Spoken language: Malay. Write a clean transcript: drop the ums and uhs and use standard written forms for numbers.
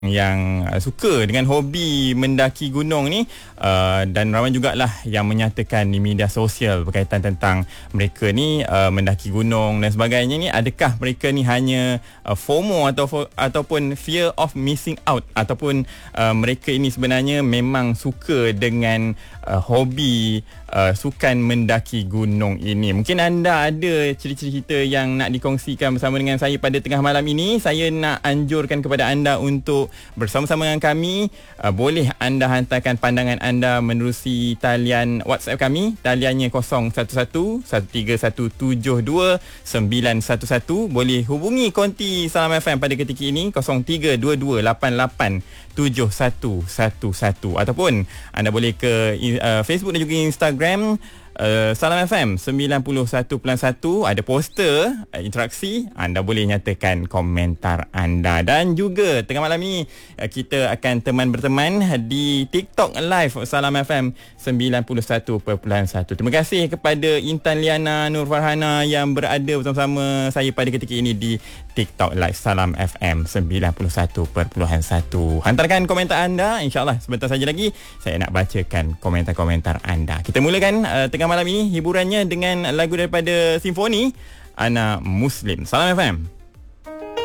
yang suka dengan hobi mendaki gunung ni, dan ramai jugalah yang menyatakan di media sosial berkaitan tentang mereka ni mendaki gunung dan sebagainya ni. Adakah mereka ni hanya FOMO ataupun fear of missing out, ataupun mereka ini sebenarnya memang suka dengan hobi sukan mendaki gunung ini. Mungkin anda ada cerita-cerita yang nak dikongsikan bersama dengan saya pada tengah malam ini. Saya nak anjurkan kepada anda untuk bersama-sama dengan kami. Boleh anda hantarkan pandangan anda menerusi talian WhatsApp kami. Taliannya 0111372911. Boleh hubungi konti Salam FM pada ketika ini 0322887111, ataupun anda boleh ke Facebook dan juga Instagram Salam FM 91.1. Ada poster interaksi, anda boleh nyatakan komentar anda. Dan juga tengah malam ni kita akan berteman di TikTok Live Salam FM 91.1. Terima kasih kepada Intan Liana Nur Farhana yang berada bersama-sama saya pada ketika ini di TikTok Live Salam FM 91.1. Hantarkan komentar anda, insyaAllah sebentar saja lagi saya nak bacakan komentar-komentar anda. Kita mulakan tengah malam ini hiburannya dengan lagu daripada Simfoni, Ana Muslim. Salam FM.